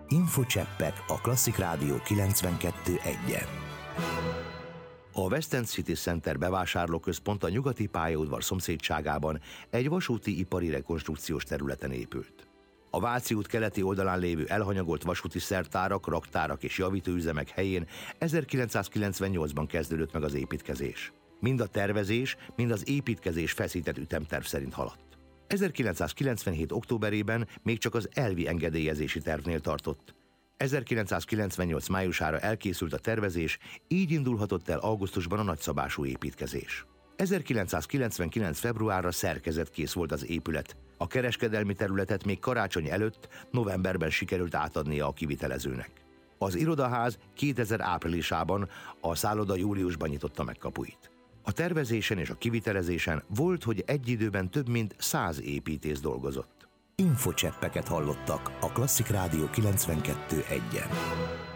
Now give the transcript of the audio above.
Infocseppek a Klasszik Rádió 92.1-en. A West End City Center bevásárlóközpont a Nyugati pályaudvar szomszédságában egy vasúti ipari rekonstrukciós területen épült. A Váci út keleti oldalán lévő elhanyagolt vasúti szertárak, raktárak és javítőüzemek helyén 1998-ban kezdődött meg az építkezés. Mind a tervezés, mind az építkezés feszített ütemterv szerint haladt. 1997. októberében még csak az elvi engedélyezési tervnél tartott. 1998. májusára elkészült a tervezés, így indulhatott el augusztusban a nagyszabású építkezés. 1999. februárra szerkezetkész volt az épület. A kereskedelmi területet még karácsony előtt, novemberben sikerült átadnia a kivitelezőnek. Az irodaház 2000 áprilisában, a szálloda júliusban nyitotta meg kapuit. A tervezésen és a kivitelezésen volt, hogy egy időben több mint 100 építész dolgozott. Infocseppeket hallottak a Klasszik Rádió 92.1-en.